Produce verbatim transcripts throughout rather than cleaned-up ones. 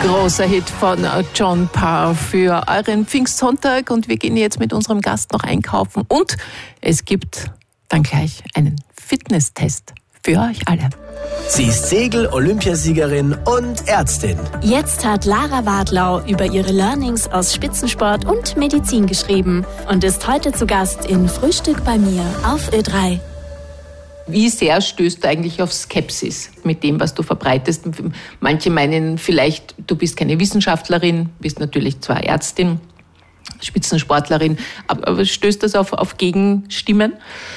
Großer Hit von John Parr für euren Pfingstsonntag und wir gehen jetzt mit unserem Gast noch einkaufen und es gibt dann gleich einen Fitnesstest für euch alle. Sie ist Segel-Olympiasiegerin und Ärztin. Jetzt hat Lara Wadlau über ihre Learnings aus Spitzensport und Medizin geschrieben und ist heute zu Gast in Frühstück bei mir auf Ö drei. Wie sehr stößt du eigentlich auf Skepsis mit dem, was du verbreitest? Manche meinen vielleicht, du bist keine Wissenschaftlerin, bist natürlich zwar Ärztin, Spitzensportlerin, aber stößt das auf, auf Gegenstimmen?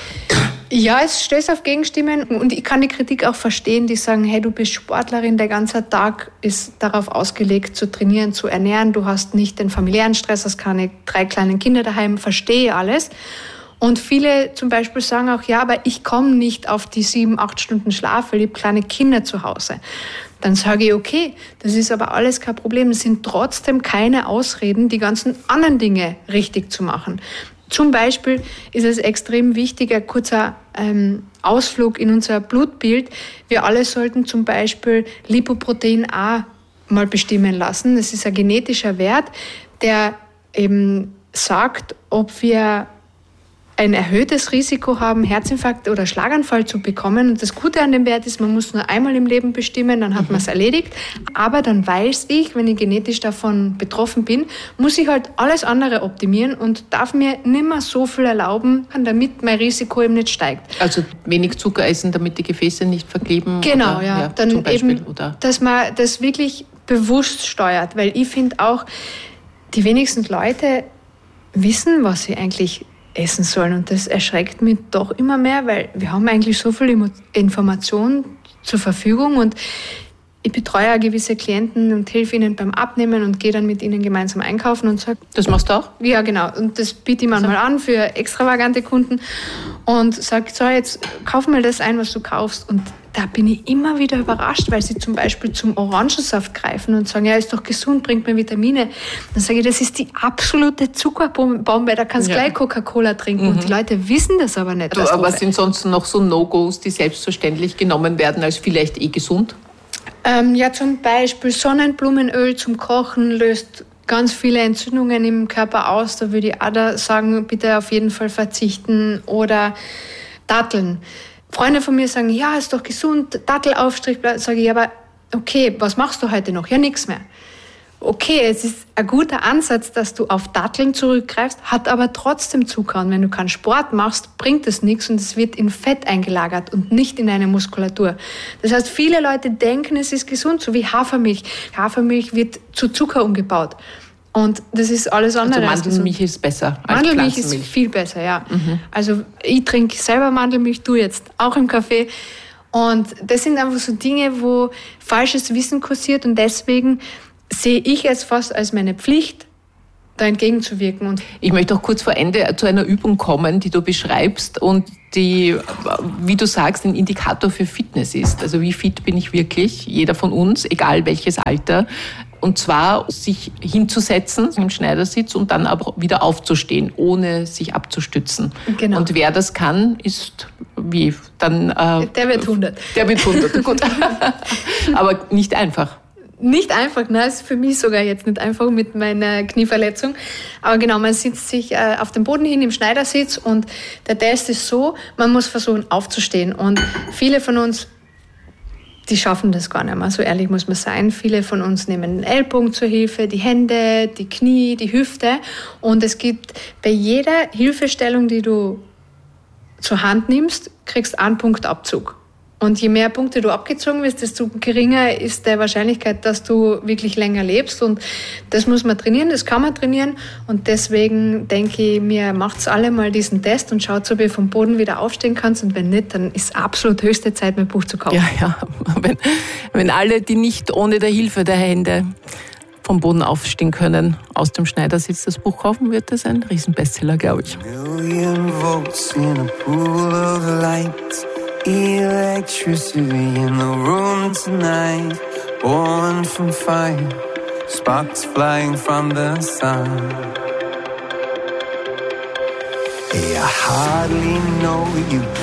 Ja, es stößt auf Gegenstimmen und ich kann die Kritik auch verstehen, die sagen, hey, du bist Sportlerin, der ganze Tag ist darauf ausgelegt, zu trainieren, zu ernähren, du hast nicht den familiären Stress, hast keine drei kleinen Kinder daheim, verstehe alles. Und viele zum Beispiel sagen auch, ja, aber ich komme nicht auf die sieben, acht Stunden Schlaf, weil ich habe kleine Kinder zu Hause. Dann sage ich, okay, das ist aber alles kein Problem. Es sind trotzdem keine Ausreden, die ganzen anderen Dinge richtig zu machen. Zum Beispiel ist es extrem wichtig, ein kurzer ähm, Ausflug in unser Blutbild. Wir alle sollten zum Beispiel Lipoprotein A mal bestimmen lassen. Das ist ein genetischer Wert, der eben sagt, ob wir ein erhöhtes Risiko haben, Herzinfarkt oder Schlaganfall zu bekommen. Und das Gute an dem Wert ist, man muss nur einmal im Leben bestimmen, dann hat mhm. man es erledigt. Aber dann weiß ich, wenn ich genetisch davon betroffen bin, muss ich halt alles andere optimieren und darf mir nicht mehr so viel erlauben, damit mein Risiko eben nicht steigt. Also wenig Zucker essen, damit die Gefäße nicht verkleben? Genau, oder, ja. ja. Dann zum Beispiel, eben, oder? Dass man das wirklich bewusst steuert. Weil ich finde auch, die wenigsten Leute wissen, was sie eigentlich essen sollen. Und das erschreckt mich doch immer mehr, weil wir haben eigentlich so viel Information zur Verfügung und ich betreue ja gewisse Klienten und helfe ihnen beim Abnehmen und gehe dann mit ihnen gemeinsam einkaufen und sage... Das machst du auch? Ja, genau. Und das biete ich manchmal an für extravagante Kunden und sage, so, jetzt kauf mal das ein, was du kaufst. Und da bin ich immer wieder überrascht, weil sie zum Beispiel zum Orangensaft greifen und sagen, ja, ist doch gesund, bringt mir Vitamine. Dann sage ich, das ist die absolute Zuckerbombe, da kannst du ja. gleich Coca-Cola trinken. Mhm. Und die Leute wissen das aber nicht. Also, aber sind sonst noch so No-Gos, die selbstverständlich genommen werden als vielleicht eh gesund? Ähm, ja, zum Beispiel Sonnenblumenöl zum Kochen löst ganz viele Entzündungen im Körper aus. Da würde ich auch da sagen, bitte auf jeden Fall verzichten. Oder Datteln. Freunde von mir sagen, ja, ist doch gesund, Dattelaufstrich. Sage ich, aber okay, was machst du heute noch? Ja, nichts mehr. Okay, es ist ein guter Ansatz, dass du auf Datteln zurückgreifst, hat aber trotzdem Zucker. Und wenn du keinen Sport machst, bringt es nichts und es wird in Fett eingelagert und nicht in eine Muskulatur. Das heißt, viele Leute denken, es ist gesund, so wie Hafermilch. Hafermilch wird zu Zucker umgebaut. Und das ist alles andere. Also Mandelmilch ist besser als Mandelmilch ist viel besser, ja. Mhm. Also ich trinke selber Mandelmilch, du jetzt auch im Kaffee. Und das sind einfach so Dinge, wo falsches Wissen kursiert und deswegen sehe ich es fast als meine Pflicht, da entgegenzuwirken. Und ich möchte auch kurz vor Ende zu einer Übung kommen, die du beschreibst und die, wie du sagst, ein Indikator für Fitness ist. Also wie fit bin ich wirklich, jeder von uns, egal welches Alter. Und zwar sich hinzusetzen im Schneidersitz und dann aber wieder aufzustehen, ohne sich abzustützen. Genau. Und wer das kann, ist wie dann... Äh, der wird hundert. Der wird hundert, gut. Aber nicht einfach. Nicht einfach, ne? Ist für mich sogar jetzt nicht einfach mit meiner Knieverletzung. Aber genau, man sitzt sich äh, auf dem Boden hin im Schneidersitz und der Test ist so, man muss versuchen aufzustehen. Und viele von uns, die schaffen das gar nicht mehr, so ehrlich muss man sein. Viele von uns nehmen den Ellbogen zur Hilfe, die Hände, die Knie, die Hüfte. Und es gibt bei jeder Hilfestellung, die du zur Hand nimmst, kriegst einen Punkt Abzug. Und je mehr Punkte du abgezogen wirst, desto geringer ist die Wahrscheinlichkeit, dass du wirklich länger lebst. Und das muss man trainieren, das kann man trainieren. Und deswegen denke ich mir, macht's alle mal diesen Test und schaut, ob ihr vom Boden wieder aufstehen kannst. Und wenn nicht, dann ist absolut höchste Zeit, mein Buch zu kaufen. Ja, ja. Wenn, wenn alle, die nicht ohne der Hilfe der Hände vom Boden aufstehen können, aus dem Schneidersitz das Buch kaufen, wird das ein Riesenbestseller, glaube ich. Million volts in a pool of light. Electricity in the room tonight. Born from fire. Sparks flying from the sun. Hey, I hardly know you.